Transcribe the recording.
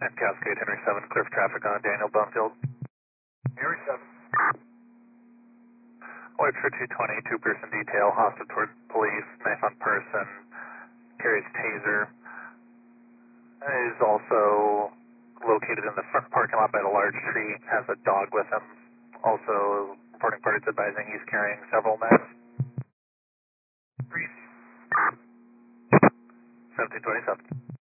And Cascade Henry 7, clear for traffic on Daniel Bumfield. Henry 7. White for 220, two-person detail, hostile towards police, knife on person, carries taser. Is also located in the front parking lot by the large tree, has a dog with him. Also, reporting parties advising he's carrying several knives. 1727.